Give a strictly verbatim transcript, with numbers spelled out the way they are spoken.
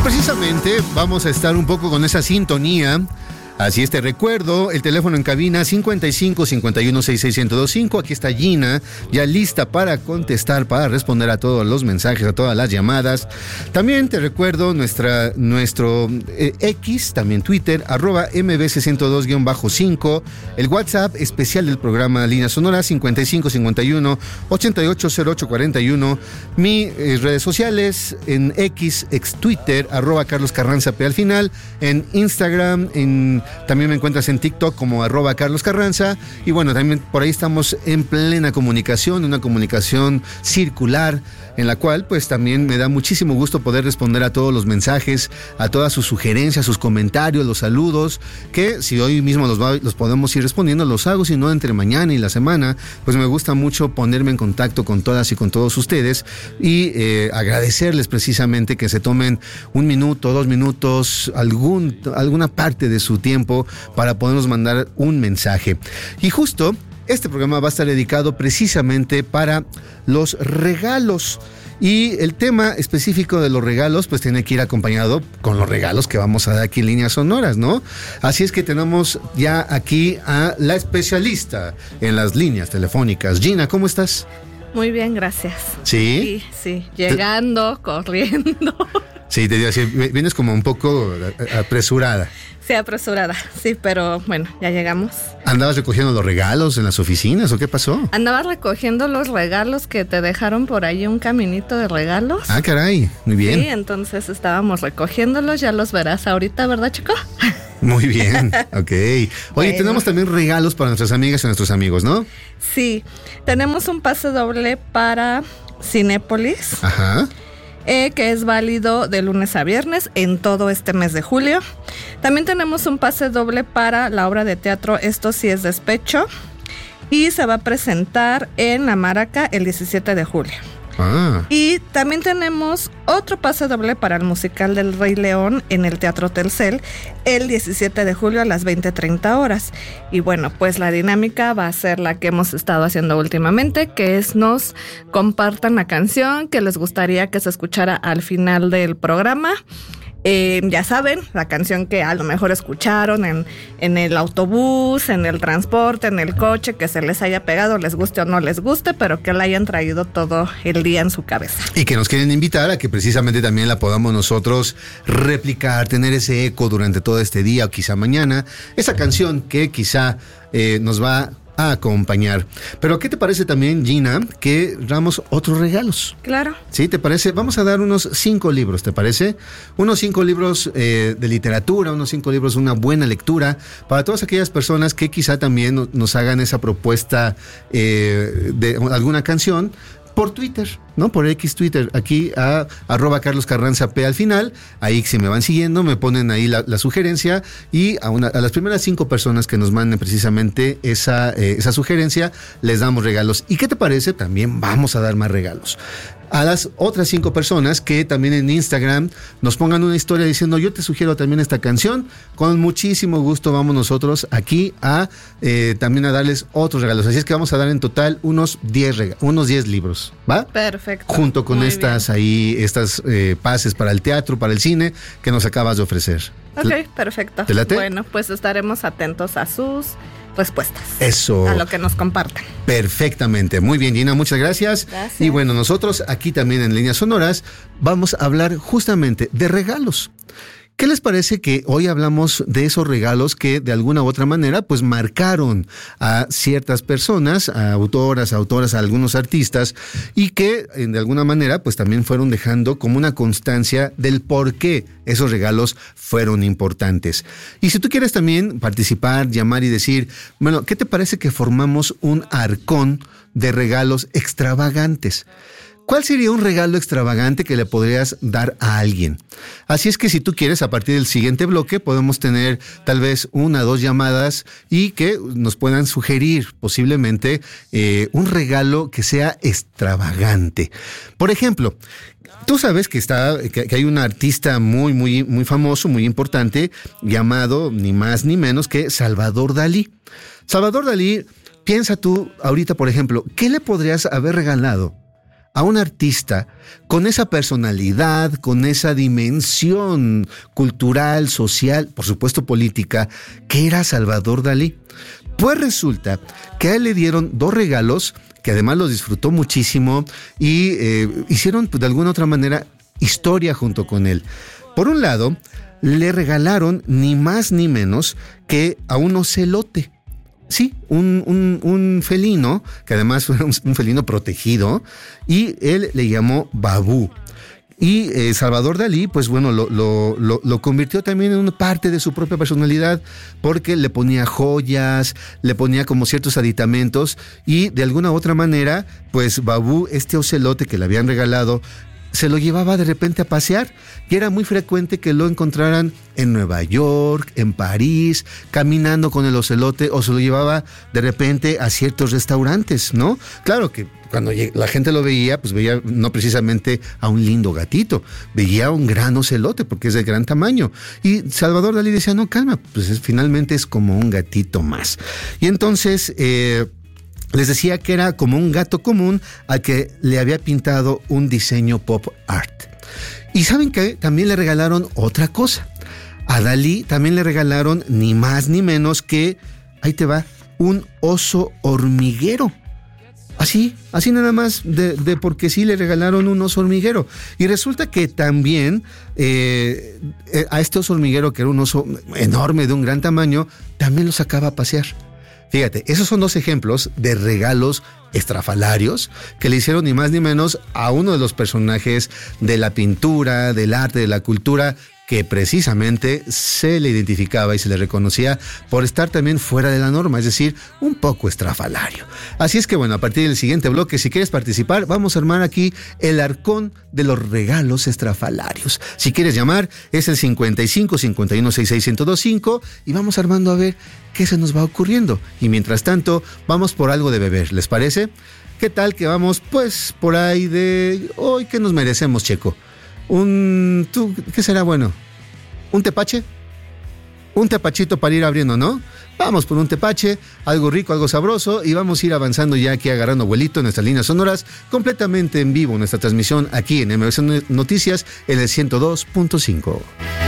precisamente vamos a estar un poco con esa sintonía. Así es, te recuerdo, el teléfono en cabina cincuenta y cinco, cincuenta y uno, sesenta y seis, ciento veinticinco. Aquí está Gina, ya lista para contestar, para responder a todos los mensajes, a todas las llamadas. También te recuerdo nuestra, nuestro eh, X, también Twitter, arroba M B C ciento dos guión cinco. El WhatsApp especial del programa Línea Sonora, cincuenta y cinco, cincuenta y uno, ochenta y ocho, cero ocho cuarenta y uno. Mis eh, redes sociales, en X, ex Twitter, arroba Carlos Carranza P al final. En Instagram, en también me encuentras en TikTok como arroba Carlos Carranza. Y bueno, también por ahí estamos en plena comunicación, una comunicación circular, en la cual pues también me da muchísimo gusto poder responder a todos los mensajes, a todas sus sugerencias, sus comentarios, los saludos, que si hoy mismo los, va, los podemos ir respondiendo, los hago, si no entre mañana y la semana. Pues me gusta mucho ponerme en contacto con todas y con todos ustedes y eh, agradecerles precisamente que se tomen un minuto, dos minutos, algún, alguna parte de su tiempo para podernos mandar un mensaje. Y justo este programa va a estar dedicado precisamente para los regalos. Y el tema específico de los regalos pues tiene que ir acompañado con los regalos que vamos a dar aquí en Líneas Sonoras, ¿no? Así es que tenemos ya aquí a la especialista en las líneas telefónicas. Gina, ¿cómo estás? Muy bien, gracias. ¿Sí? Sí, sí, llegando, te... corriendo. Sí, te digo así, vienes como un poco apresurada. Sí, apresurada, sí, pero bueno, ya llegamos. ¿Andabas recogiendo los regalos en las oficinas o qué pasó? Andaba recogiendo los regalos que te dejaron por ahí, un caminito de regalos. Ah, caray, muy bien. Sí, entonces estábamos recogiéndolos, ya los verás ahorita, ¿verdad, chico? Muy bien, ok. Oye, bueno, tenemos también regalos para nuestras amigas y nuestros amigos, ¿no? Sí, tenemos un pase doble para Cinépolis. Ajá. Eh, que es válido de lunes a viernes en todo este mes de julio. También tenemos un pase doble para la obra de teatro Esto sí es despecho, y se va a presentar en La Maraca el diecisiete de julio. Ah. Y también tenemos otro pase doble para el musical del Rey León en el Teatro Telcel el diecisiete de julio a las veinte treinta horas. Y bueno, pues la dinámica va a ser la que hemos estado haciendo últimamente, que es nos compartan la canción que les gustaría que se escuchara al final del programa. Eh, ya saben, la canción que a lo mejor escucharon en, en el autobús, en el transporte, en el coche, que se les haya pegado, les guste o no les guste, pero que la hayan traído todo el día en su cabeza. Y que nos quieren invitar a que precisamente también la podamos nosotros replicar, tener ese eco durante todo este día o quizá mañana, esa canción que quizá eh, nos va a acompañar. Pero ¿qué te parece también, Gina, que damos otros regalos? Claro. ¿Sí? ¿Te parece? Vamos a dar unos cinco libros, ¿te parece? Unos cinco libros eh, de literatura, unos cinco libros, una buena lectura, para todas aquellas personas que quizá también nos hagan esa propuesta eh, de alguna canción por Twitter, ¿no? Por X Twitter, aquí a arroba Carlos Carranza P al final. Ahí si me van siguiendo, me ponen ahí la, la sugerencia, y a, una, a las primeras cinco personas que nos manden precisamente esa, eh, esa sugerencia, les damos regalos. ¿Y qué te parece? También vamos a dar más regalos a las otras cinco personas que también en Instagram nos pongan una historia diciendo: yo te sugiero también esta canción. Con muchísimo gusto vamos nosotros aquí a eh, también a darles otros regalos. Así es que vamos a dar en total unos diez rega- unos diez libros, ¿va? Perfecto. Junto con Muy estas bien. ahí, estas eh, pases para el teatro, para el cine que nos acabas de ofrecer. Ok, perfecto. ¿Te late? Bueno, pues estaremos atentos a sus respuestas. Eso. A lo que nos compartan. Perfectamente. Muy bien, Gina, muchas gracias. Gracias. Y bueno, nosotros aquí también en Líneas Sonoras vamos a hablar justamente de regalos. ¿Qué les parece que hoy hablamos de esos regalos que de alguna u otra manera pues marcaron a ciertas personas, a autoras, a autoras, a algunos artistas, y que de alguna manera pues también fueron dejando como una constancia del por qué esos regalos fueron importantes? Y si tú quieres también participar, llamar y decir, bueno, ¿qué te parece que formamos un arcón de regalos extravagantes? ¿Cuál sería un regalo extravagante que le podrías dar a alguien? Así es que si tú quieres, a partir del siguiente bloque podemos tener tal vez una o dos llamadas y que nos puedan sugerir posiblemente eh, un regalo que sea extravagante. Por ejemplo, tú sabes que está que, que hay un artista muy, muy, muy famoso, muy importante, llamado ni más ni menos que Salvador Dalí. Salvador Dalí, piensa tú ahorita, por ejemplo, ¿qué le podrías haber regalado a un artista con esa personalidad, con esa dimensión cultural, social, por supuesto política, que era Salvador Dalí. Pues resulta que a él le dieron dos regalos, que además los disfrutó muchísimo y eh, hicieron pues, de alguna otra manera historia junto con él. Por un lado, le regalaron ni más ni menos que a un ocelote. Sí, un, un, un felino, que además fue un, un felino protegido, y él le llamó Babú. Y eh, Salvador Dalí, pues bueno, lo, lo, lo, lo convirtió también en una parte de su propia personalidad, porque le ponía joyas, le ponía como ciertos aditamentos, y de alguna u otra manera, pues Babú, este ocelote que le habían regalado, se lo llevaba de repente a pasear, y era muy frecuente que lo encontraran en Nueva York, en París, caminando con el ocelote, o se lo llevaba de repente a ciertos restaurantes, ¿no? Claro que cuando la gente lo veía, pues veía no precisamente a un lindo gatito, veía a un gran ocelote, porque es de gran tamaño. Y Salvador Dalí decía, no, calma, pues es, finalmente es como un gatito más. Y entonces... Eh, Les decía que era como un gato común al que le había pintado un diseño pop art. Y ¿saben qué? También le regalaron otra cosa. A Dalí también le regalaron ni más ni menos que, ahí te va, un oso hormiguero. Así, así nada más, de, de porque sí le regalaron un oso hormiguero. Y resulta que también eh, a este oso hormiguero, que era un oso enorme de un gran tamaño, también lo sacaba a pasear. Fíjate, esos son dos ejemplos de regalos estrafalarios que le hicieron ni más ni menos a uno de los personajes de la pintura, del arte, de la cultura, que precisamente se le identificaba y se le reconocía por estar también fuera de la norma, es decir, un poco estrafalario. Así es que bueno, a partir del siguiente bloque, si quieres participar, vamos a armar aquí el arcón de los regalos estrafalarios. Si quieres llamar, es el cincuenta y cinco, cincuenta y uno, sesenta y seis, ciento veinticinco y vamos armando a ver qué se nos va ocurriendo. Y mientras tanto, vamos por algo de beber, ¿les parece? ¿Qué tal que vamos, pues, por ahí de... hoy, ¿qué nos merecemos, Checo? Un... ¿tú, ¿qué será bueno? ¿Un tepache? Un tepachito para ir abriendo, ¿no? Vamos por un tepache, algo rico, algo sabroso, y vamos a ir avanzando ya aquí agarrando vuelito en nuestras líneas sonoras, completamente en vivo nuestra transmisión aquí en M B C Noticias en el ciento dos punto cinco.